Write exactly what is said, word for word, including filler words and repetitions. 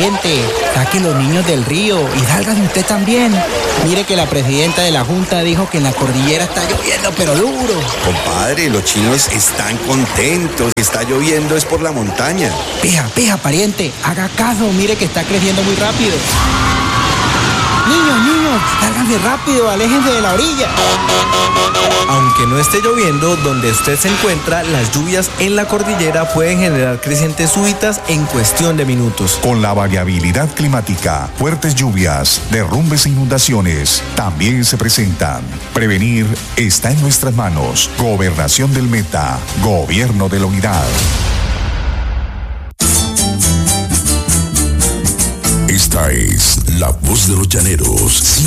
pariente, saque los niños del río y sálgase usted también. Mire que la presidenta de la Junta dijo que en la cordillera está lloviendo, pero duro. Compadre, los chinos están contentos. Está lloviendo es por la montaña. Pija, pija, pariente, haga caso, mire que está creciendo muy rápido. Niños, niños, sálganse rápido, aléjense de la orilla. Aunque no esté lloviendo, donde usted se encuentra, las lluvias en la cordillera pueden generar crecientes súbitas en cuestión de minutos. Con la variabilidad climática, fuertes lluvias, derrumbes e inundaciones también se presentan. Prevenir está en nuestras manos. Gobernación del Meta, Gobierno de la Unidad. Esta es la voz de los llaneros.